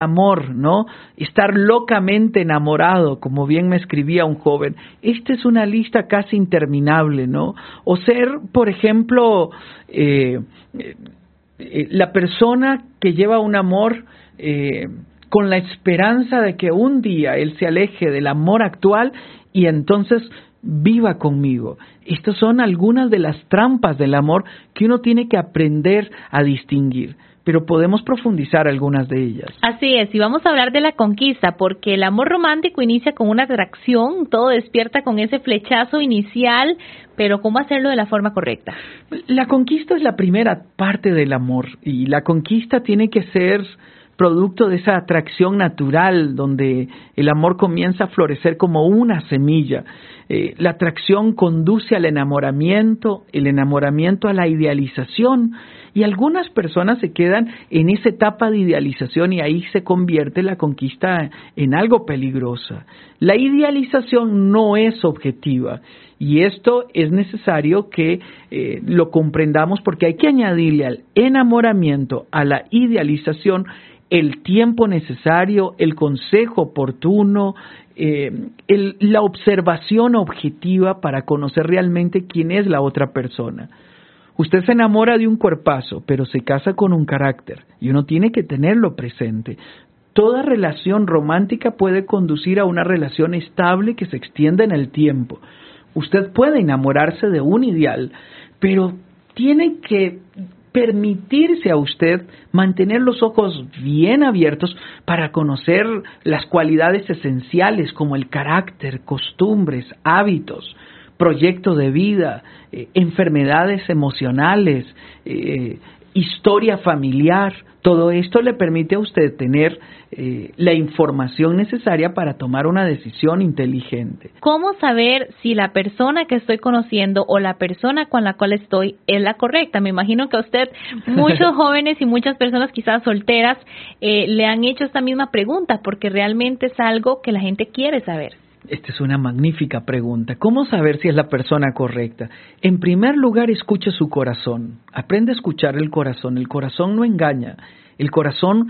amor, ¿no? Estar locamente enamorado, como bien me escribía un joven. Esta es una lista casi interminable, ¿no? O ser, por ejemplo, la persona que lleva un amor con la esperanza de que un día él se aleje del amor actual y entonces viva conmigo. Estas son algunas de las trampas del amor que uno tiene que aprender a distinguir, pero podemos profundizar algunas de ellas. Así es, y vamos a hablar de la conquista, porque el amor romántico inicia con una atracción, todo despierta con ese flechazo inicial, pero ¿cómo hacerlo de la forma correcta? La conquista es la primera parte del amor, y la conquista tiene que ser producto de esa atracción natural, donde el amor comienza a florecer como una semilla. La atracción conduce al enamoramiento, el enamoramiento a la idealización, y algunas personas se quedan en esa etapa de idealización y ahí se convierte la conquista en algo peligrosa. La idealización no es objetiva y esto es necesario que lo comprendamos, porque hay que añadirle al enamoramiento, a la idealización, el tiempo necesario, el consejo oportuno, la observación objetiva para conocer realmente quién es la otra persona. Usted se enamora de un cuerpazo, pero se casa con un carácter, y uno tiene que tenerlo presente. Toda relación romántica puede conducir a una relación estable que se extienda en el tiempo. Usted puede enamorarse de un ideal, pero tiene que permitirse a usted mantener los ojos bien abiertos para conocer las cualidades esenciales como el carácter, costumbres, hábitos, proyecto de vida, enfermedades emocionales, historia familiar. Todo esto le permite a usted tener la información necesaria para tomar una decisión inteligente. ¿Cómo saber si la persona que estoy conociendo o la persona con la cual estoy es la correcta? Me imagino que a usted, muchos jóvenes y muchas personas quizás solteras, le han hecho esta misma pregunta, porque realmente es algo que la gente quiere saber. Esta es una magnífica pregunta. ¿Cómo saber si es la persona correcta? En primer lugar, escuche su corazón. Aprende a escuchar el corazón. El corazón no engaña. El corazón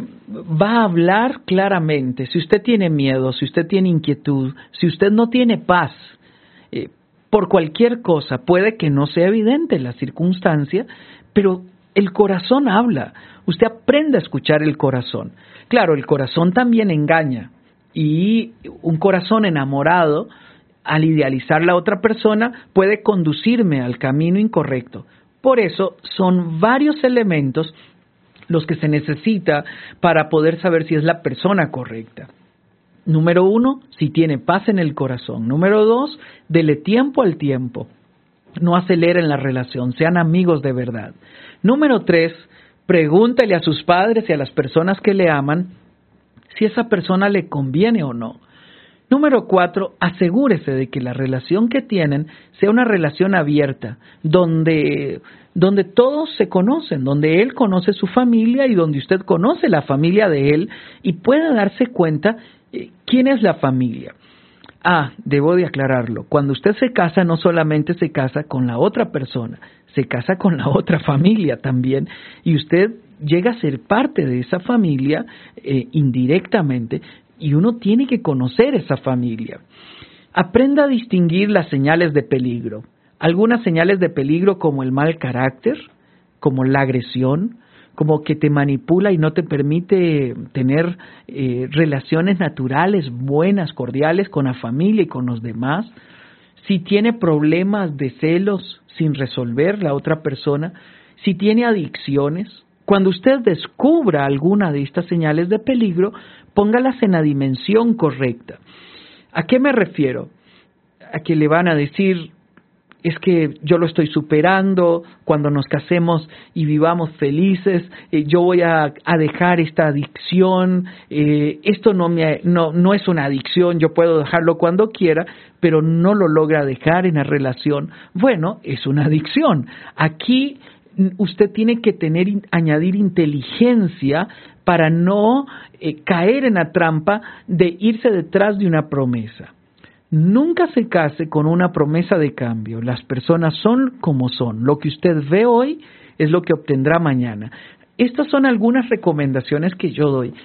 va a hablar claramente. Si usted tiene miedo, si usted tiene inquietud, si usted no tiene paz, por cualquier cosa, puede que no sea evidente la circunstancia, pero el corazón habla. Usted aprende a escuchar el corazón. Claro, el corazón también engaña. Y un corazón enamorado, al idealizar la otra persona, puede conducirme al camino incorrecto. Por eso son varios elementos los que se necesita para poder saber si es la persona correcta. Número 1, si tiene paz en el corazón. Número 2, dele tiempo al tiempo. No aceleren la relación, sean amigos de verdad. Número 3, pregúntele a sus padres y a las personas que le aman si esa persona le conviene o no. Número 4, asegúrese de que la relación que tienen sea una relación abierta, donde todos se conocen, donde él conoce su familia y donde usted conoce la familia de él y pueda darse cuenta quién es la familia. Debo de aclararlo, cuando usted se casa no solamente se casa con la otra persona, se casa con la otra familia también, y usted llega a ser parte de esa familia indirectamente, y uno tiene que conocer esa familia. Aprenda a distinguir las señales de peligro. Algunas señales de peligro como el mal carácter, como la agresión, como que te manipula y no te permite tener relaciones naturales, buenas, cordiales con la familia y con los demás. Si tiene problemas de celos sin resolver la otra persona, si tiene adicciones. Cuando usted descubra alguna de estas señales de peligro, póngalas en la dimensión correcta. ¿A qué me refiero? A que le van a decir, es que yo lo estoy superando, cuando nos casemos y vivamos felices, yo voy a dejar esta adicción, esto no es una adicción, yo puedo dejarlo cuando quiera, pero no lo logra dejar en la relación. Bueno, es una adicción. Aquí usted tiene que añadir inteligencia para no caer en la trampa de irse detrás de una promesa. Nunca se case con una promesa de cambio. Las personas son como son. Lo que usted ve hoy es lo que obtendrá mañana. Estas son algunas recomendaciones que yo doy.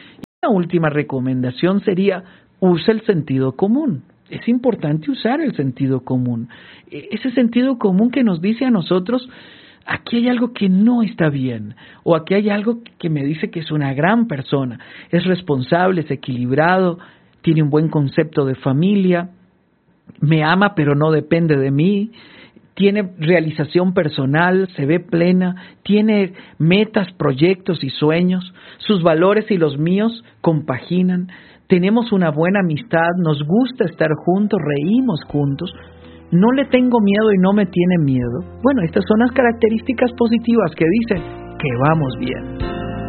La última recomendación sería: usa el sentido común. Es importante usar el sentido común. Ese sentido común que nos dice a nosotros: aquí hay algo que no está bien, o aquí hay algo que me dice que es una gran persona, es responsable, es equilibrado, tiene un buen concepto de familia, me ama pero no depende de mí, tiene realización personal, se ve plena, tiene metas, proyectos y sueños, sus valores y los míos compaginan, tenemos una buena amistad, nos gusta estar juntos, reímos juntos, no le tengo miedo y no me tiene miedo. Bueno, estas son las características positivas que dicen que vamos bien.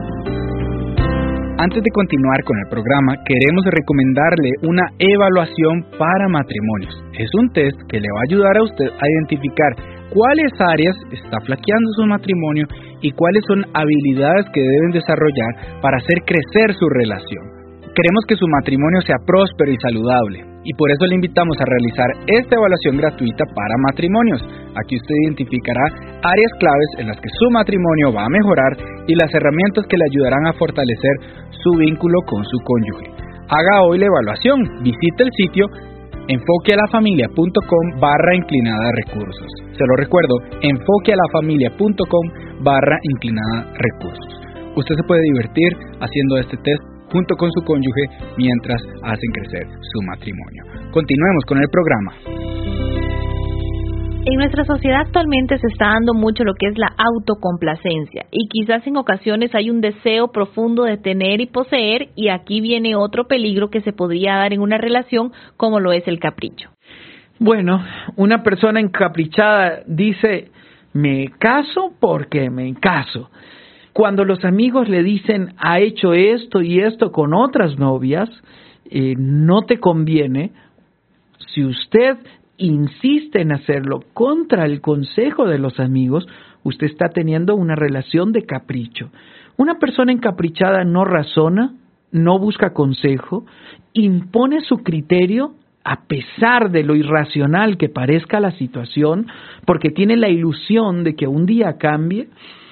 Antes de continuar con el programa, queremos recomendarle una evaluación para matrimonios. Es un test que le va a ayudar a usted a identificar cuáles áreas está flaqueando su matrimonio y cuáles son habilidades que deben desarrollar para hacer crecer su relación. Queremos que su matrimonio sea próspero y saludable, y por eso le invitamos a realizar esta evaluación gratuita para matrimonios. Aquí usted identificará áreas claves en las que su matrimonio va a mejorar y las herramientas que le ayudarán a fortalecer su vínculo con su cónyuge. Haga hoy la evaluación. Visite el sitio enfoquealafamilia.com/recursos. Se lo recuerdo, enfoquealafamilia.com/recursos. Usted se puede divertir haciendo este test junto con su cónyuge mientras hacen crecer su matrimonio. Continuemos con el programa. En nuestra sociedad actualmente se está dando mucho lo que es la autocomplacencia, y quizás en ocasiones hay un deseo profundo de tener y poseer, y aquí viene otro peligro que se podría dar en una relación, como lo es el capricho. Bueno, una persona encaprichada dice: me caso porque me caso. Cuando los amigos le dicen: ha hecho esto y esto con otras novias, no te conviene. Si usted insiste en hacerlo contra el consejo de los amigos, usted está teniendo una relación de capricho. Una persona encaprichada no razona, no busca consejo, impone su criterio a pesar de lo irracional que parezca la situación, porque tiene la ilusión de que un día cambie.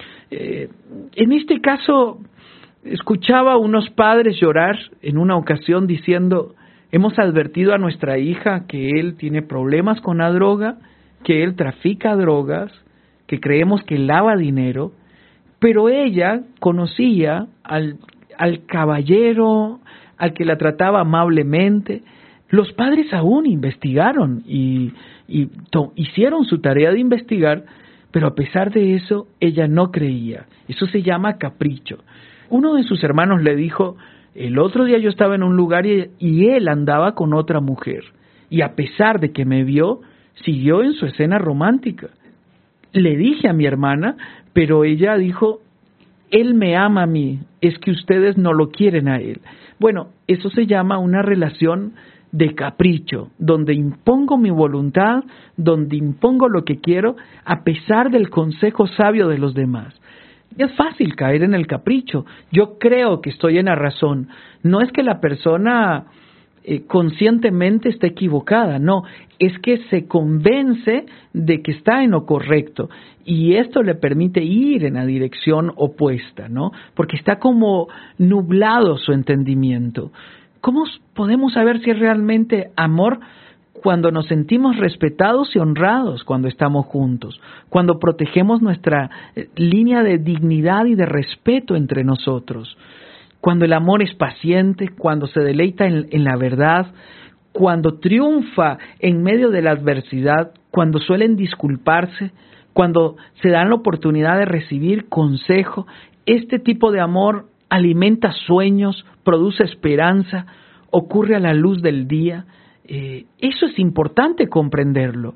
En este caso, escuchaba a unos padres llorar en una ocasión diciendo: hemos advertido a nuestra hija que él tiene problemas con la droga, que él trafica drogas, que creemos que lava dinero, pero ella conocía al caballero, al que la trataba amablemente. Los padres aún investigaron y hicieron su tarea de investigar, pero a pesar de eso, ella no creía. Eso se llama capricho. Uno de sus hermanos le dijo: el otro día yo estaba en un lugar y él andaba con otra mujer. Y a pesar de que me vio, siguió en su escena romántica. Le dije a mi hermana, pero ella dijo: él me ama a mí, es que ustedes no lo quieren a él. Bueno, eso se llama una relación de capricho, donde impongo mi voluntad, donde impongo lo que quiero, a pesar del consejo sabio de los demás. Es fácil caer en el capricho. Yo creo que estoy en la razón. No es que la persona conscientemente esté equivocada, no, es que se convence de que está en lo correcto y esto le permite ir en la dirección opuesta, ¿no? Porque está como nublado su entendimiento. ¿Cómo podemos saber si es realmente amor? Cuando nos sentimos respetados y honrados cuando estamos juntos, cuando protegemos nuestra línea de dignidad y de respeto entre nosotros, cuando el amor es paciente, cuando se deleita en la verdad, cuando triunfa en medio de la adversidad, cuando suelen disculparse, cuando se dan la oportunidad de recibir consejo. Este tipo de amor alimenta sueños, produce esperanza, ocurre a la luz del día. Eso es importante comprenderlo.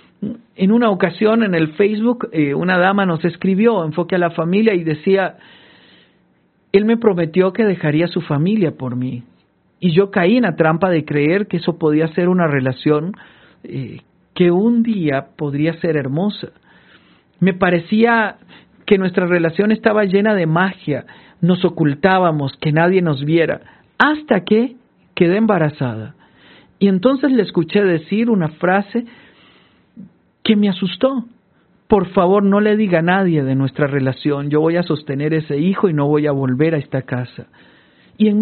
En una ocasión en el Facebook, una dama nos escribió, Enfoque a la Familia, y decía: él me prometió que dejaría su familia por mí. Y yo caí en la trampa de creer que eso podía ser una relación que un día podría ser hermosa. Me parecía que nuestra relación estaba llena de magia, nos ocultábamos, que nadie nos viera, hasta que quedé embarazada. Y entonces le escuché decir una frase que me asustó: por favor, no le diga a nadie de nuestra relación, yo voy a sostener ese hijo y no voy a volver a esta casa. Y en medio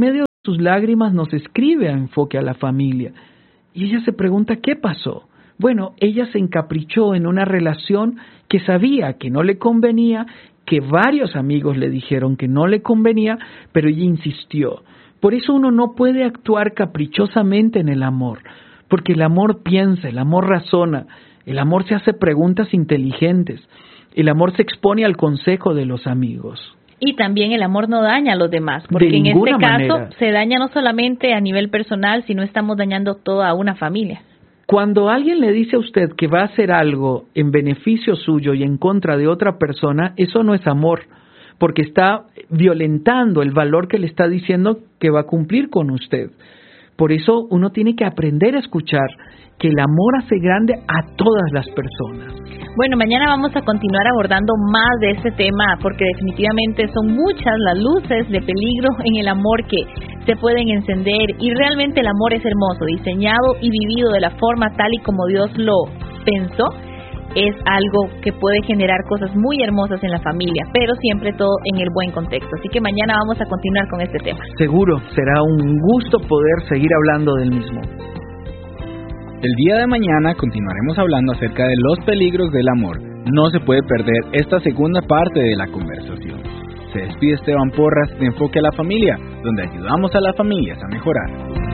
sus lágrimas nos escribe a Enfoque a la Familia. Y ella se pregunta, ¿qué pasó? Bueno, ella se encaprichó en una relación que sabía que no le convenía, que varios amigos le dijeron que no le convenía, pero ella insistió. Por eso uno no puede actuar caprichosamente en el amor, porque el amor piensa, el amor razona, el amor se hace preguntas inteligentes, el amor se expone al consejo de los amigos. Y también el amor no daña a los demás, porque en este caso se daña no solamente a nivel personal, sino estamos dañando toda una familia. Cuando alguien le dice a usted que va a hacer algo en beneficio suyo y en contra de otra persona, eso no es amor, porque está violentando el valor que le está diciendo que va a cumplir con usted. Por eso uno tiene que aprender a escuchar que el amor hace grande a todas las personas. Bueno, mañana vamos a continuar abordando más de este tema porque definitivamente son muchas las luces de peligro en el amor que se pueden encender y realmente el amor es hermoso, diseñado y vivido de la forma tal y como Dios lo pensó. Es algo que puede generar cosas muy hermosas en la familia, pero siempre todo en el buen contexto. Así que mañana vamos a continuar con este tema. Seguro, será un gusto poder seguir hablando del mismo. El día de mañana continuaremos hablando acerca de los peligros del amor. No se puede perder esta segunda parte de la conversación. Se despide Esteban Porras de Enfoque a la Familia, donde ayudamos a las familias a mejorar.